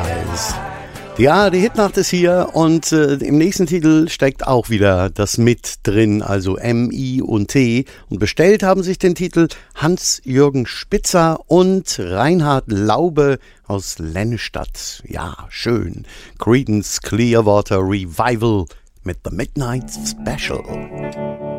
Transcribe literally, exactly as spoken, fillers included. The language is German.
Paradise. Ja, die Hitnacht ist hier und äh, im nächsten Titel steckt auch wieder das mit drin, also M I und T. Und bestellt haben sich den Titel Hans-Jürgen Spitzer und Reinhard Laube aus Lennestadt. Ja, schön. Creedence Clearwater Revival mit The Midnight Special.